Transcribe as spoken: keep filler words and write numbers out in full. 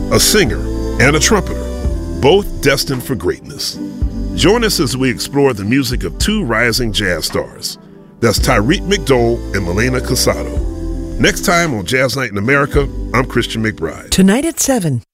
a singer, and a trumpeter, both destined for greatness. Join us as we explore the music of two rising jazz stars. That's Tyreek McDowell and Milena Casado. Next time on Jazz Night in America, I'm Christian McBride. Tonight at seven.